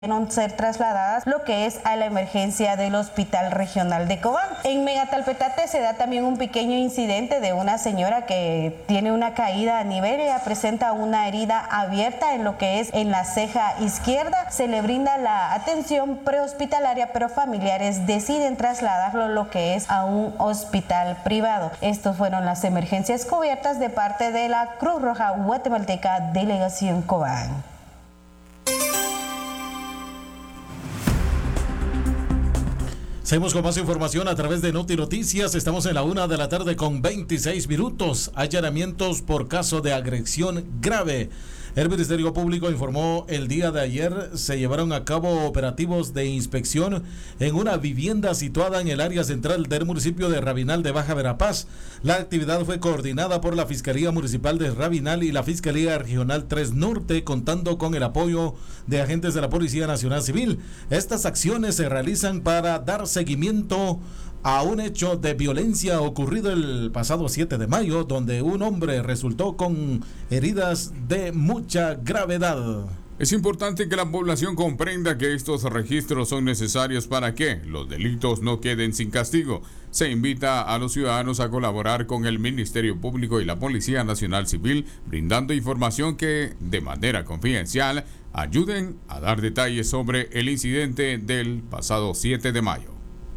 ser trasladadas lo que es a la emergencia del Hospital Regional de Cobán. En Megatalpetate se da también un pequeño incidente de una señora que tiene una caída a nivel, ella presenta una herida abierta en lo que es en la ceja izquierda. Se le brinda la atención prehospitalaria, pero familiares deciden trasladarlo lo que es a un hospital privado. Estas fueron las emergencias cubiertas de parte de la Cruz Roja Guatemalteca, Delegación Cobán. Seguimos con más información a través de Noti Noticias. Estamos en la 1:00 p.m. con 26 minutos. Allanamientos por caso de agresión grave. El Ministerio Público informó el día de ayer se llevaron a cabo operativos de inspección en una vivienda situada en el área central del municipio de Rabinal de Baja Verapaz. La actividad fue coordinada por la Fiscalía Municipal de Rabinal y la Fiscalía Regional 3 Norte, contando con el apoyo de agentes de la Policía Nacional Civil. Estas acciones se realizan para dar seguimiento a un hecho de violencia ocurrido el pasado 7 de mayo, donde un hombre resultó con heridas de mucha gravedad. Es importante que la población comprenda que estos registros son necesarios para que los delitos no queden sin castigo. Se invita a los ciudadanos a colaborar con el Ministerio Público y la Policía Nacional Civil, brindando información que, de manera confidencial, ayuden a dar detalles sobre el incidente del pasado 7 de mayo.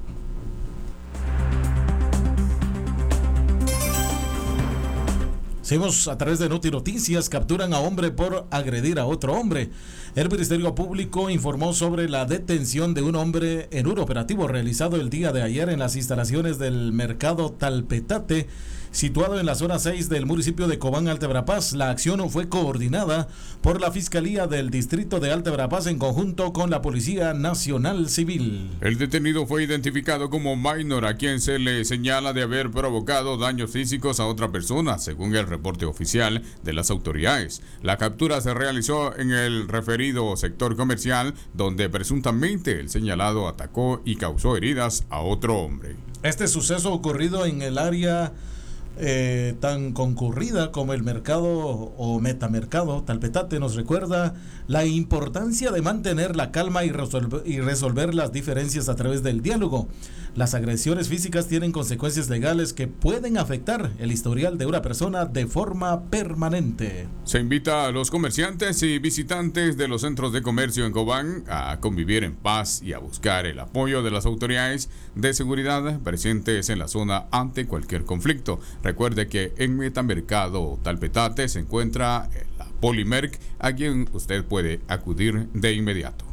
Seguimos a través de Noti Noticias. Capturan a hombre por agredir a otro hombre. El Ministerio Público informó sobre la detención de un hombre en un operativo realizado el día de ayer en las instalaciones del mercado Talpetate, situado en la zona 6 del municipio de Cobán, Alto Verapaz. La acción fue coordinada por la Fiscalía del Distrito de Alto Verapaz en conjunto con la Policía Nacional Civil. El detenido fue identificado como minor, a quien se le señala de haber provocado daños físicos a otra persona, según el reporte oficial de las autoridades. La captura se realizó en el referido sector comercial, donde presuntamente el señalado atacó y causó heridas a otro hombre. Este suceso ocurrido en el área tan concurrida como el mercado o metamercado Talpetate nos recuerda la importancia de mantener la calma y resolver las diferencias a través del diálogo. Las agresiones físicas tienen consecuencias legales que pueden afectar el historial de una persona de forma permanente. Se invita a los comerciantes y visitantes de los centros de comercio en Cobán a convivir en paz y a buscar el apoyo de las autoridades de seguridad presentes en la zona ante cualquier conflicto. Recuerde que en Metamercado Talpetate se encuentra la Polimerc, a quien usted puede acudir de inmediato.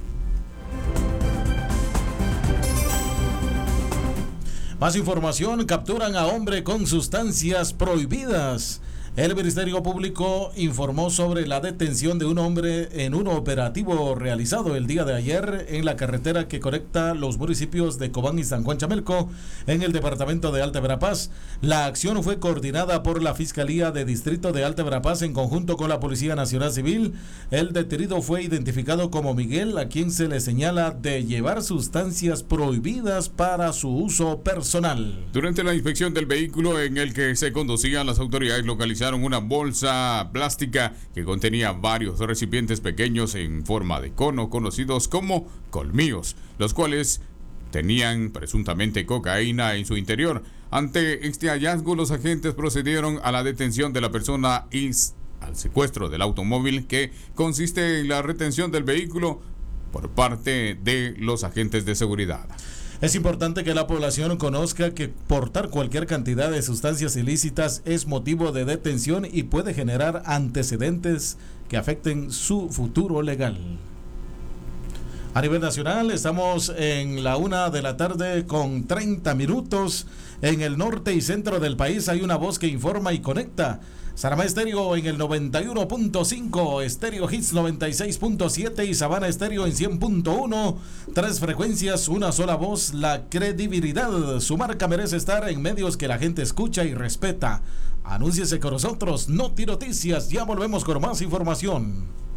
Más información: capturan a hombre con sustancias prohibidas. El Ministerio Público informó sobre la detención de un hombre en un operativo realizado el día de ayer en la carretera que conecta los municipios de Cobán y San Juan Chamelco en el departamento de Alto Verapaz. La acción fue coordinada por la Fiscalía de Distrito de Alto Verapaz en conjunto con la Policía Nacional Civil. El detenido fue identificado como Miguel, a quien se le señala de llevar sustancias prohibidas para su uso personal. Durante la inspección del vehículo en el que se conducían, las autoridades localizaron una bolsa plástica que contenía varios recipientes pequeños en forma de cono, conocidos como colmillos, los cuales tenían presuntamente cocaína en su interior. Ante este hallazgo, los agentes procedieron a la detención de la persona y al secuestro del automóvil, que consiste en la retención del vehículo por parte de los agentes de seguridad. Es importante que la población conozca que portar cualquier cantidad de sustancias ilícitas es motivo de detención y puede generar antecedentes que afecten su futuro legal. A nivel nacional, estamos en la 1:00 p.m. con 30 minutos. En el norte y centro del país hay una voz que informa y conecta. Saramá Estéreo en el 91.5, Estéreo Hits 96.7 y Sabana Estéreo en 100.1. 3 frecuencias, una sola voz, la credibilidad. Su marca merece estar en medios que la gente escucha y respeta. Anúnciese con nosotros, Noti Noticias. Ya volvemos con más información.